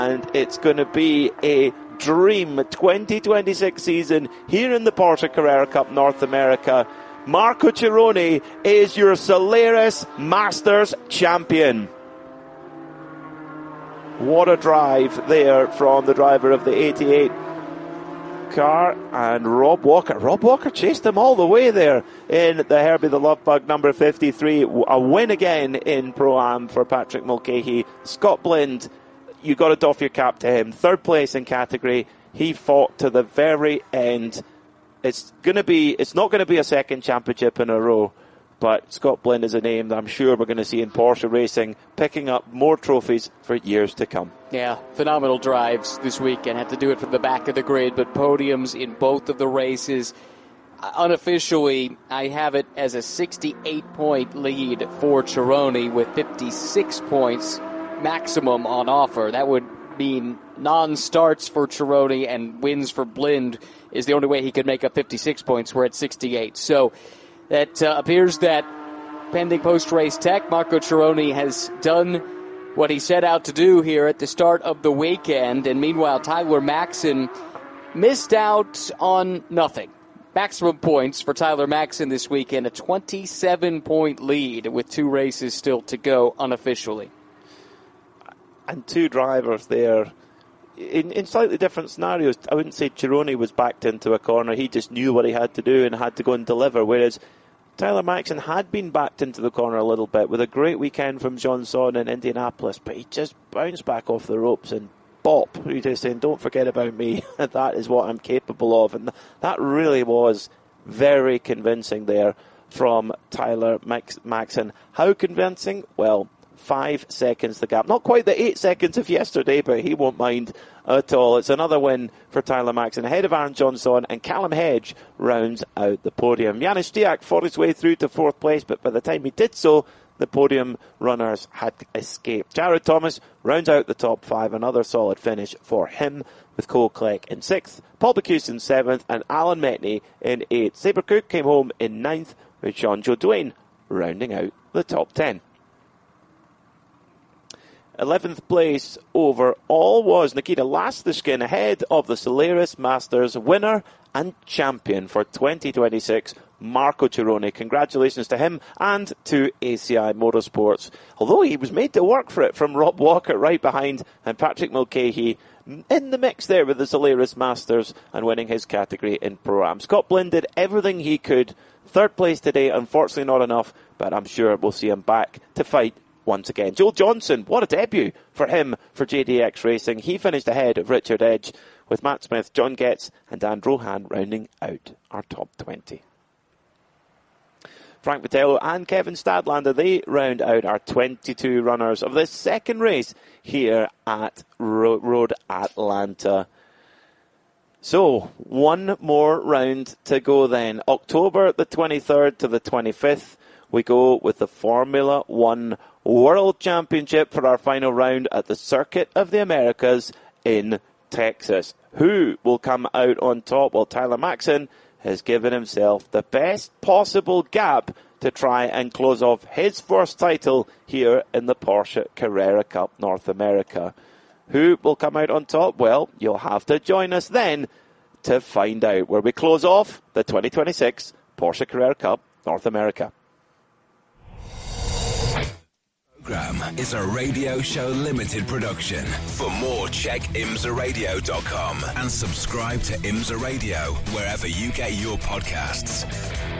and it's going to be a dream 2026 season here in the Porsche Carrera Cup North America. Marco Cironi is your Solaris Masters champion. What a drive there from the driver of the 88 car, and Rob Walker. Rob Walker chased him all the way there in the Herbie the Lovebug number 53. A win again in Pro-Am for Patrick Mulcahy. Scott Blind, you got to doff your cap to him. Third place in category. He fought to the very end. It's not going to be a second championship in a row, but Scott Blind is a name that I'm sure we're going to see in Porsche racing, picking up more trophies for years to come. Yeah, phenomenal drives this weekend. Had to do it from the back of the grid, but podiums in both of the races. Unofficially, I have it as a 68-point lead for Cironi with 56 points maximum on offer. That would mean non-starts for Cironi and wins for Blind is the only way he could make up 56 points. We're at 68. So that appears that pending post-race tech, Marco Cironi has done what he set out to do here at the start of the weekend. And meanwhile, Tyler Maxson missed out on nothing. Maximum points for Tyler Maxson this weekend, a 27-point lead with 2 races still to go unofficially. And 2 drivers there in slightly different scenarios. I wouldn't say Cironi was backed into a corner. He just knew what he had to do and had to go and deliver, whereas Tyler Maxson had been backed into the corner a little bit with a great weekend from Jean Son in Indianapolis, but he just bounced back off the ropes and bop. He's just saying, don't forget about me. That is what I'm capable of. And that really was very convincing there from Tyler Maxson. How convincing? Well, 5 seconds the gap. Not quite the 8 seconds of yesterday, but he won't mind at all. It's another win for Tyler Maxson, ahead of Aaron Johnson, and Callum Hedge rounds out the podium. Janis Stiak fought his way through to 4th place, but by the time he did so, the podium runners had escaped. Jared Thomas rounds out the top 5, another solid finish for him, with Cole Clegg in 6th, Paul Bocuse in 7th, and Alan Metney in 8th. Sabre Cook came home in 9th, with Sean Jodoin rounding out the top 10. 11th place overall was Nikita Lastiskin, ahead of the Solaris Masters winner and champion for 2026, Marco Cironi. Congratulations to him and to ACI Motorsports. Although he was made to work for it from Rob Walker right behind, and Patrick Mulcahy in the mix there with the Solaris Masters and winning his category in Pro-Am. Scott Blind did everything he could. 3rd place today, unfortunately not enough, but I'm sure we'll see him back to fight once again. Joel Johnson, what a debut for him for JDX Racing. He finished ahead of Richard Edge, with Matt Smith, John Getz and Dan Rohan rounding out our top 20. Frank Vitello and Kevin Stadlander, they round out our 22 runners of this second race here at Road Atlanta. So, one more round to go then. October the 23rd to the 25th, we go with the Formula One World Championship for our final round at the Circuit of the Americas in Texas. Who will come out on top? Well, Tyler Maxson has given himself the best possible gap to try and close off his first title here in the Porsche Carrera Cup North America. Who will come out on top? Well, you'll have to join us then to find out, where we close off the 2026 Porsche Carrera Cup North America. Program is a Radio Show Limited production. For more, check imsaradio.com and subscribe to IMSA Radio wherever you get your podcasts.